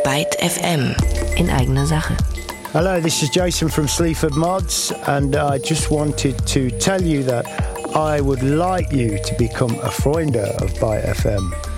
Byte FM in eigener Sache. Hello, this is Jason from Sleaford Mods, and I just wanted to tell you that I would like you to become a Freunde of Byte FM.